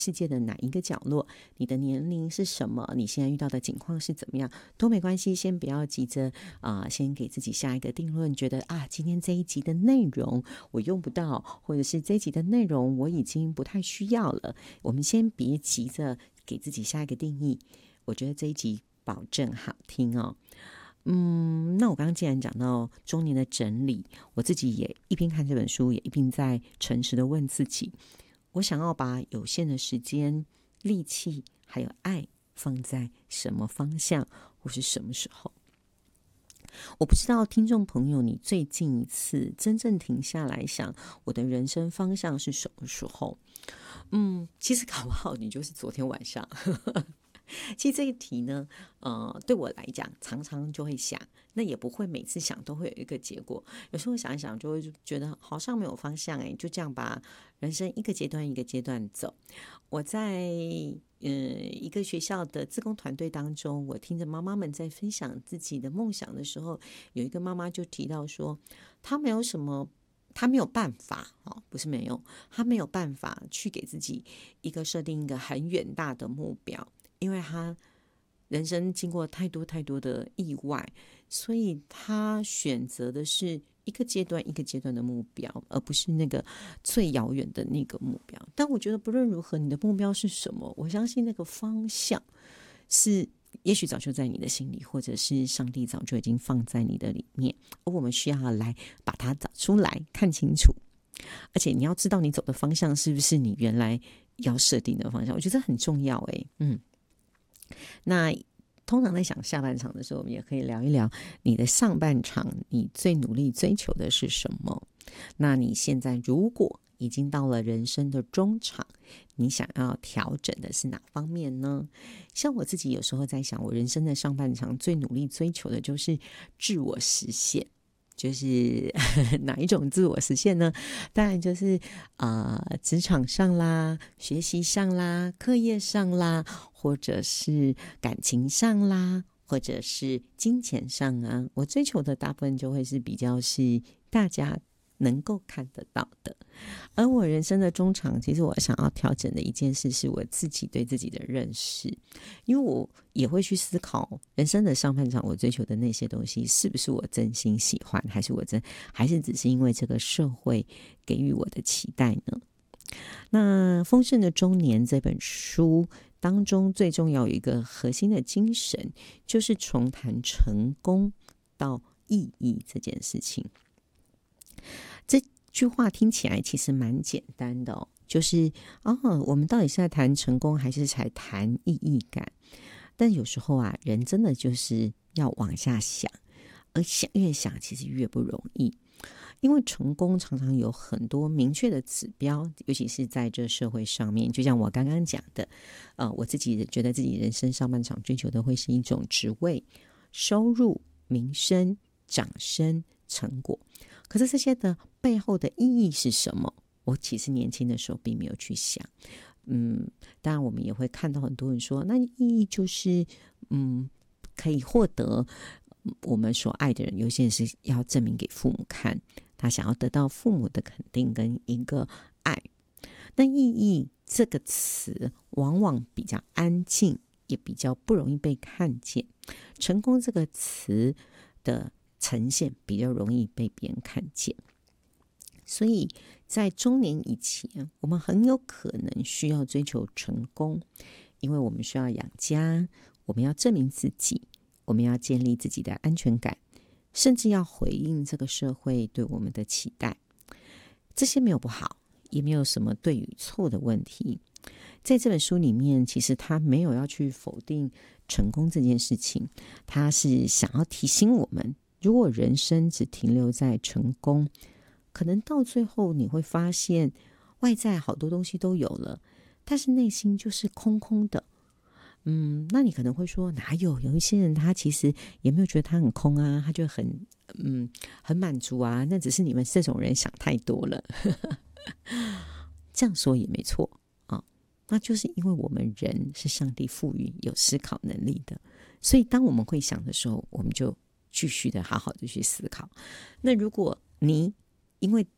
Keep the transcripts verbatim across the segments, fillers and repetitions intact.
世界的哪一个角落，你的年龄是什么，你现在遇到的情况是怎么样，都没关系，先不要急着啊、呃，先给自己下一个定论，觉得啊，今天这一集的内容我用不到，或者是这一集的内容我已经不太需要了，我们先别急着给自己下一个定义。我觉得这一集保证好听哦。嗯，那我刚刚既然讲到中年的整理，我自己也一边看这本书，也一边在诚实的问自己，我想要把有限的时间、力气还有爱放在什么方向或是什么时候。我不知道听众朋友你最近一次真正停下来想我的人生方向是什么时候。嗯，其实搞不好你就是昨天晚上其实这一题呢，呃，对我来讲，常常就会想，那也不会每次想都会有一个结果。有时候想一想，就会觉得好像没有方向，哎，就这样把人生一个阶段一个阶段走。我在呃一个学校的志工团队当中，我听着妈妈们在分享自己的梦想的时候，有一个妈妈就提到说，她没有什么。他没有办法、哦、不是没有，他没有办法去给自己一个设定一个很远大的目标，因为他人生经过太多太多的意外，所以他选择的是一个阶段一个阶段的目标，而不是那个最遥远的那个目标。但我觉得不论如何，你的目标是什么，我相信那个方向是也许早就在你的心里，或者是上帝早就已经放在你的里面，而我们需要来把它找出来看清楚。而且你要知道你走的方向是不是你原来要设定的方向，我觉得很重要诶。嗯，那通常在想下半场的时候，我们也可以聊一聊你的上半场你最努力追求的是什么。那你现在如果已经到了人生的中场，你想要调整的是哪方面呢？像我自己有时候在想，我人生的上半场最努力追求的就是自我实现。就是哪一种自我实现呢？当然就是啊、呃，职场上啦，学习上啦，课业上啦，或者是感情上啦，或者是金钱上啊。我追求的大部分就会是比较是大家能够看得到的。而我人生的中场，其实我想要调整的一件事是我自己对自己的认识，因为我也会去思考人生的上半场我追求的那些东西是不是我真心喜欢，还是我真还是只是因为这个社会给予我的期待呢？那丰盛的中年这本书当中最重要有一个核心的精神，就是重谈成功到意义这件事情。这句话听起来其实蛮简单的哦，就是哦，我们到底是在谈成功还是才谈意义感？但有时候啊，人真的就是要往下想，而想越想其实越不容易，因为成功常常有很多明确的指标，尤其是在这社会上面，就像我刚刚讲的，呃，我自己觉得自己人生上半场追求的会是一种职位、收入、名声、掌声、成果。可是这些的背后的意义是什么？我其实年轻的时候并没有去想。嗯，当然我们也会看到很多人说，那意义就是嗯，可以获得我们所爱的人，有些人是要证明给父母看，他想要得到父母的肯定跟一个爱。那意义这个词往往比较安静，也比较不容易被看见。成功这个词的呈现比较容易被别人看见，所以在中年以前，我们很有可能需要追求成功，因为我们需要养家，我们要证明自己，我们要建立自己的安全感，甚至要回应这个社会对我们的期待。这些没有不好，也没有什么对与错的问题。在这本书里面，其实他没有要去否定成功这件事情，他是想要提醒我们，如果人生只停留在成功，可能到最后你会发现外在好多东西都有了，但是内心就是空空的。嗯，那你可能会说哪有？有一些人他其实也没有觉得他很空啊，他就很嗯很满足啊，那只是你们这种人想太多了。这样说也没错啊，那就是因为我们人是上帝赋予有思考能力的，所以当我们会想的时候，我们就继续的好好的去思考。那如果你因为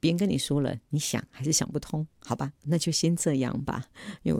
别人跟你说了，你想还是想不通，好吧，那就先这样吧。因为